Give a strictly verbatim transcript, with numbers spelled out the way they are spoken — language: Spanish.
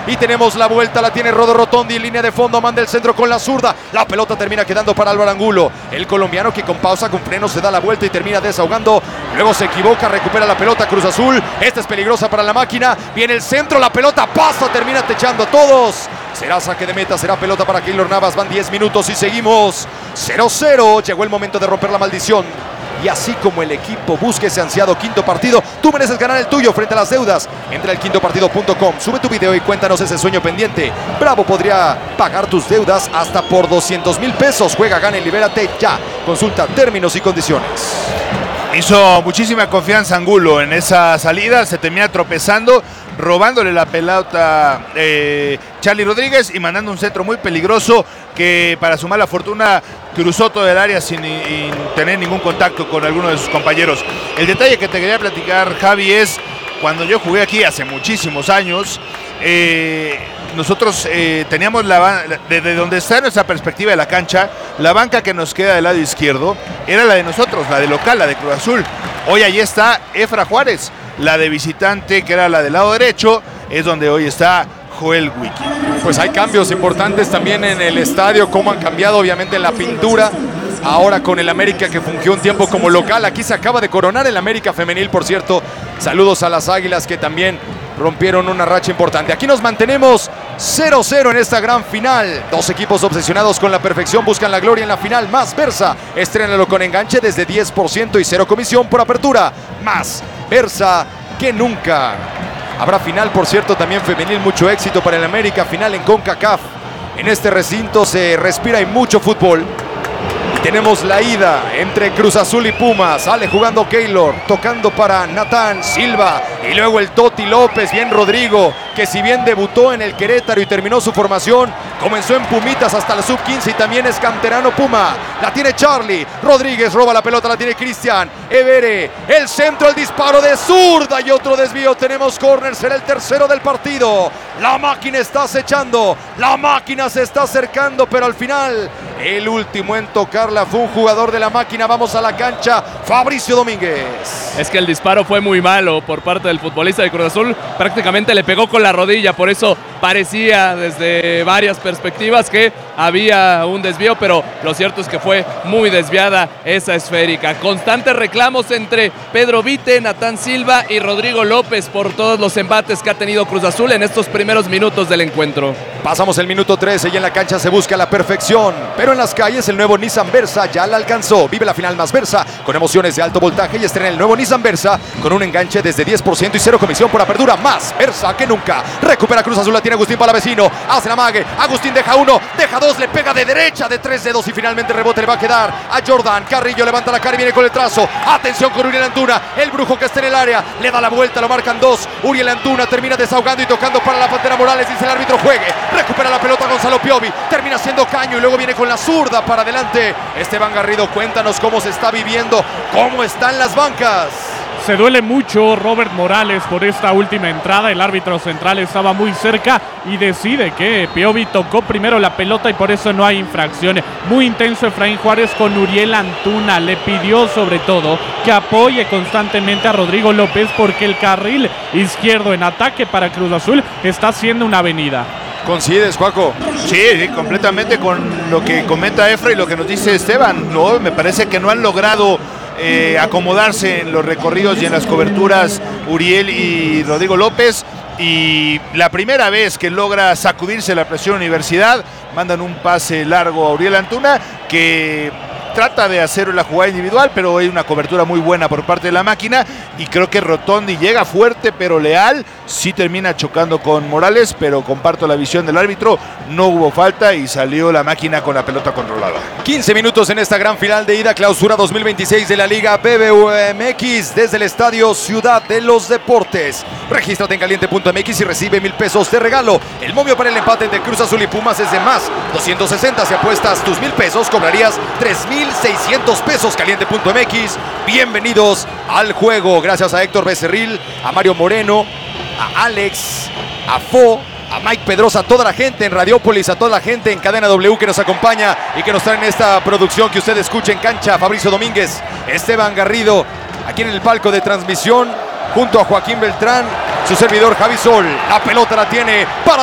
y tenemos la vuelta, la tiene Rodo Rotondi en línea de fondo, manda el centro con la zurda, la pelota termina quedando para Álvaro Angulo, el colombiano que con pausa, con freno se da la vuelta y termina desahogando, luego se equivoca, recupera la pelota Cruz Azul, esta es peligrosa para la máquina, viene el centro, la pelota pasa, termina techando a todos, será saque de meta, será pelota para Keylor Navas, van diez minutos y seguimos cero cero, llegó el momento de romper la maldición. Y así como el equipo busca ese ansiado quinto partido, tú mereces ganar el tuyo frente a las deudas. Entra al quinto partido punto com, sube tu video y cuéntanos ese sueño pendiente. Bravo podría pagar tus deudas hasta por doscientos mil pesos. Juega, gana y libérate ya. Consulta términos y condiciones. Hizo muchísima confianza Angulo en esa salida, se termina tropezando, robándole la pelota eh, Charlie Rodríguez y mandando un centro muy peligroso que para su mala fortuna cruzó todo el área sin, sin tener ningún contacto con alguno de sus compañeros. El detalle que te quería platicar, Javi, es cuando yo jugué aquí hace muchísimos años, eh, nosotros eh, teníamos la desde donde está nuestra perspectiva de la cancha, la banca que nos queda del lado izquierdo era la de nosotros, la de local, la de Cruz Azul. Hoy allí está Efra Juárez, la de visitante que era la del lado derecho, es donde hoy está Joel Wiki. Pues hay cambios importantes también en el estadio, cómo han cambiado obviamente la pintura. Ahora con el América que fungió un tiempo como local, aquí se acaba de coronar el América femenil, por cierto. Saludos a las Águilas que también rompieron una racha importante. Aquí nos mantenemos cero cero en esta gran final. Dos equipos obsesionados con la perfección buscan la gloria en la final. Más Versa, estrénalo con enganche desde diez por ciento y cero comisión por apertura. Más Versa que nunca. Habrá final, por cierto, también femenil, mucho éxito para el América, final en CONCACAF. En este recinto se respira y mucho fútbol. Y tenemos la ida entre Cruz Azul y Pumas. Sale jugando Keylor, tocando para Natán Silva. Y luego el Toti López, bien Rodrigo, que si bien debutó en el Querétaro y terminó su formación, comenzó en Pumitas hasta la sub quince y también es canterano Puma. La tiene Charlie, Rodríguez roba la pelota, la tiene Cristian, Evere, el centro, el disparo de zurda y otro desvío. Tenemos córner, será el tercero del partido. La máquina está acechando, la máquina se está acercando, pero al final el último en tocarla fue un jugador de la máquina. Vamos a la cancha, Fabricio Domínguez. Es que el disparo fue muy malo por parte del futbolista de Cruz Azul, prácticamente le pegó con la rodilla, por eso parecía desde varias perspectivas que había un desvío, pero lo cierto es que fue muy desviada esa esférica. Constantes reclamos entre Pedro Vite, Natán Silva y Rodrigo López por todos los embates que ha tenido Cruz Azul en estos primeros minutos del encuentro. Pasamos el minuto trece y en la cancha se busca la perfección, pero en las calles el nuevo Nissan Versa ya la alcanzó. Vive la final más Versa con emociones de alto voltaje y estrena el nuevo Nissan Versa con un enganche desde diez por ciento y cero comisión por apertura. Más Versa que nunca. Recupera Cruz Azul, la tiene Agustín Palavecino, hace la mague, Agustín deja uno, deja dos, le pega de derecha de tres dedos y finalmente rebote le va a quedar a Jordan. Carrillo levanta la cara y viene con el trazo. Atención con Uriel Antuna, el brujo que está en el área, le da la vuelta, lo marcan dos. Uriel Antuna termina desahogando y tocando para la Pantera Morales, dice el árbitro juegue. Recupera la pelota Gonzalo Piovi, termina siendo caño y luego viene con la zurda para adelante. Esteban Garrido, cuéntanos cómo se está viviendo, cómo están las bancas. Se duele mucho Robert Morales por esta última entrada. El árbitro central estaba muy cerca y decide que Piovi tocó primero la pelota y por eso no hay infracciones. Muy intenso Efraín Juárez con Uriel Antuna. Le pidió sobre todo que apoye constantemente a Rodrigo López porque el carril izquierdo en ataque para Cruz Azul está siendo una avenida. ¿Coincides, Juaco? Sí, sí, completamente con lo que comenta Efra y lo que nos dice Esteban. No, me parece que no han logrado eh, acomodarse en los recorridos y en las coberturas Uriel y Rodrigo López. Y la primera vez que logra sacudirse la presión Universidad, mandan un pase largo a Uriel Antuna que trata de hacer la jugada individual, pero hay una cobertura muy buena por parte de la máquina y creo que Rotondi llega fuerte pero leal, sí termina chocando con Morales, pero comparto la visión del árbitro, no hubo falta y salió la máquina con la pelota controlada. quince minutos en esta gran final de ida, clausura dos mil veintiséis de la Liga B B V M X desde el Estadio Ciudad de los Deportes. Regístrate en caliente punto m x y recibe mil pesos de regalo. El momio para el empate entre Cruz Azul y Pumas es de más doscientos sesenta. Si apuestas tus mil pesos, cobrarías tres mil seiscientos pesos. Caliente punto m x. Bienvenidos al juego. Gracias a Héctor Becerril, a Mario Moreno, a Alex, a Fo, a Mike Pedrosa, a toda la gente en Radiópolis, a toda la gente en Cadena W que nos acompaña y que nos traen esta producción que usted escucha en cancha. Fabricio Domínguez, Esteban Garrido, aquí en el palco de transmisión, junto a Joaquín Beltrán, su servidor Javi Sol. La pelota la tiene para